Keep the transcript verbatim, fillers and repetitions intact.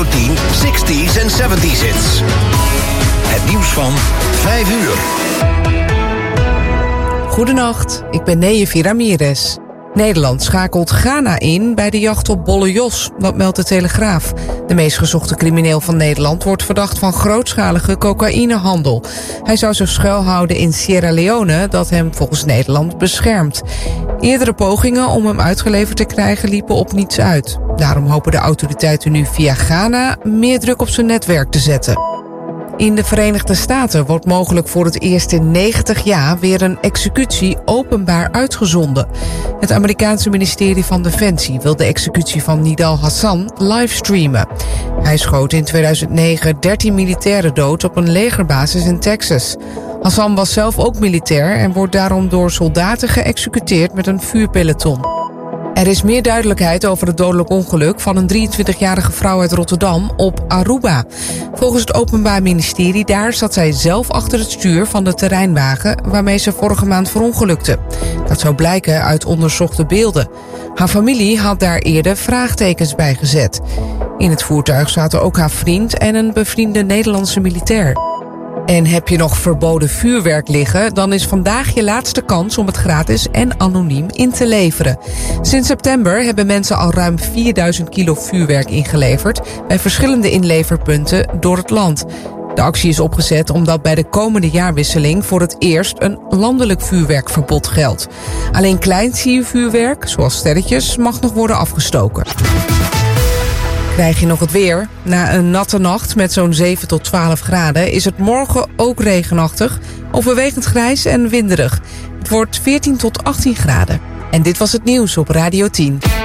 Radio tien zestig's en zeventig's hits. Het nieuws van vijf uur. Goedenacht, ik ben Neyefi Ramirez. Nederland schakelt Ghana in bij de jacht op Bolle Jos, dat meldt de Telegraaf. De meest gezochte crimineel van Nederland wordt verdacht van grootschalige cocaïnehandel. Hij zou zich schuilhouden in Sierra Leone, dat hem volgens Nederland beschermt. Eerdere pogingen om hem uitgeleverd te krijgen liepen op niets uit. Daarom hopen de autoriteiten nu via Ghana meer druk op zijn netwerk te zetten. In de Verenigde Staten wordt mogelijk voor het eerst in negentig jaar weer een executie openbaar uitgezonden. Het Amerikaanse ministerie van Defensie wil de executie van Nidal Hassan livestreamen. Hij schoot in tweeduizend negen dertien militairen dood op een legerbasis in Texas. Hassan was zelf ook militair en wordt daarom door soldaten geëxecuteerd met een vuurpeloton. Er is meer duidelijkheid over het dodelijk ongeluk van een drieëntwintigjarige vrouw uit Rotterdam op Aruba. Volgens het Openbaar Ministerie daar zat zij zelf achter het stuur van de terreinwagen waarmee ze vorige maand verongelukte. Dat zou blijken uit onderzochte beelden. Haar familie had daar eerder vraagtekens bij gezet. In het voertuig zaten ook haar vriend en een bevriende Nederlandse militair. En heb je nog verboden vuurwerk liggen, dan is vandaag je laatste kans om het gratis en anoniem in te leveren. Sinds september hebben mensen al ruim vierduizend kilo vuurwerk ingeleverd bij verschillende inleverpunten door het land. De actie is opgezet omdat bij de komende jaarwisseling voor het eerst een landelijk vuurwerkverbod geldt. Alleen klein siervuurwerk, zoals sterretjes, mag nog worden afgestoken. Krijg je nog het weer? Na een natte nacht met zo'n zeven tot twaalf graden is het morgen ook regenachtig, overwegend grijs en winderig. Het wordt veertien tot achttien graden. En dit was het nieuws op Radio tien.